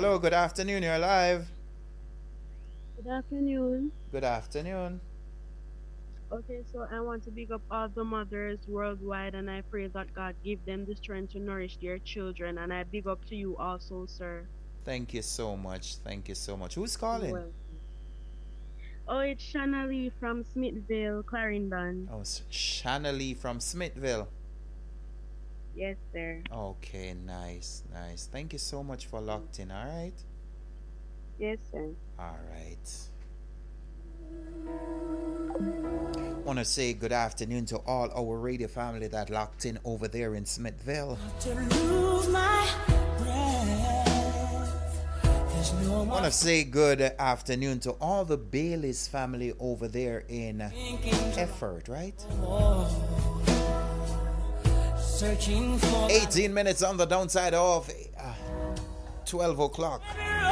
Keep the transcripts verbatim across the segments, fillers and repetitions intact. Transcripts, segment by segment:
Hello, good afternoon. You're live. Good afternoon. Good afternoon. Okay, so I want to big up all the mothers worldwide and I pray that God give them the strength to nourish their children. And I big up to you also, sir. Thank you so much. Thank you so much. Who's You're calling? welcome. Oh, it's Shanna Lee from Smithville, Clarendon. Oh, S- Shanna Lee from Smithville. Yes, sir. Okay, nice, nice. Thank you so much for locked in. All right. Yes, sir. All right. Want to say good afternoon to all our radio family that locked in over there in Smithville. Want to say good afternoon to all the Bailey's family over there in Effort, right? eighteen minutes on the downside of uh, twelve o'clock.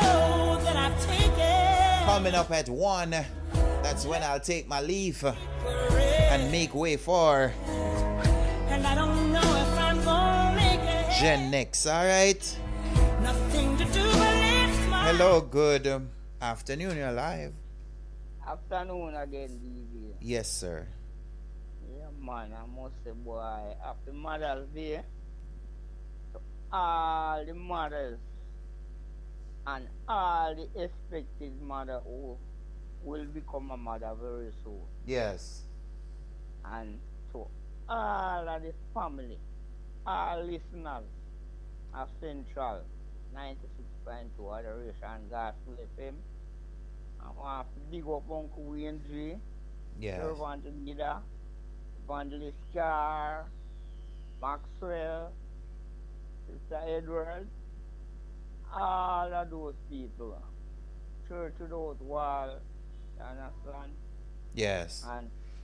Coming up at one, that's when I'll take my leave and make way for And I don't know if I'm gonna make it. Gen Next, alright? Nothing to do but lift my Hello, good um, afternoon, you're live. Afternoon again, D J. Yes, sir. Yeah, man, I must say, boy, after Mother's Day, to all the mothers and all the expected mother who will become a mother very soon. Yes. And to all of the family, all listeners of Central ninety-six point two Adoration Gospel F M. I want to big up Uncle Wayne J. Yes. Servant Leader, Evangelist Carr, Maxwell, Sister Edward, all of those people. Church without wall, you understand? Yes. And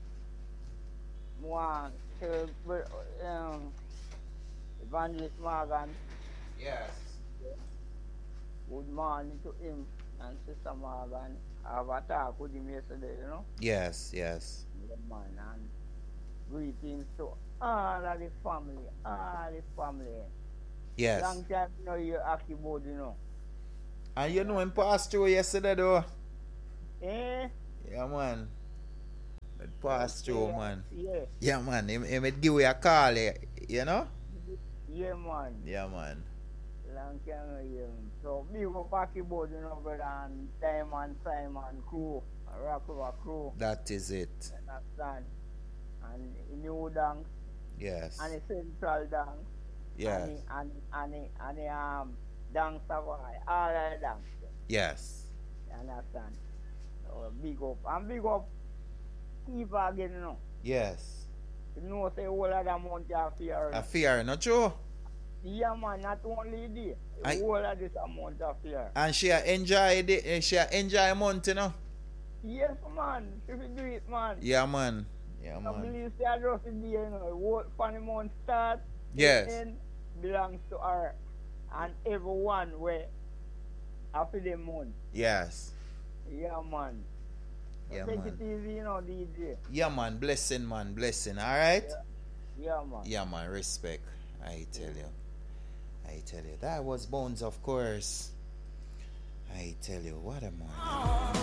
one, tell, um, Evangelist Morgan, Yes. good morning to him and Sister Morgan. I have a talk with him yesterday, you know? Yes, yes. Yeah, man, and greetings to all of the family, all the family. Yes. Long time you know you Aki Bod, you know. And you know him passed through yesterday though. Eh? Yeah, man. It passed through, Yeah, man. yeah, Yeah, man. He, he would give you a call, eh, you know? yeah, man. Yeah, man. Long time you know. So big up Aki Bod, you know, brother, and Simon, Simon, crew, Rock River crew, That is it. understand? And the New Dance, Yes. and the Central Dance, Yes. and the, and, and, the, and the um, Dance Savoy, all of the dance. Yes. You understand? So big up. And big up people again, you know. Yes. You know, say all of them want to fear. A fear, not true? Yeah, man, not only this. I- All of this amount of fear. And she a enjoy the, eh, she a enjoy a month, you know? Yes, man. If you do it, man. Yeah, man. Yeah, I man. believe she had just the day, you know. What funny month start. Yes. End belongs to her. And everyone where after the month. Yes. Yeah, man. So Yeah, take man. it easy, you know, D J. Yeah, man. Blessing, man. Blessing. All right? Yeah, man. Yeah, man. Respect. I tell you. I tell you. That was Bones, of course. I tell you. What a man.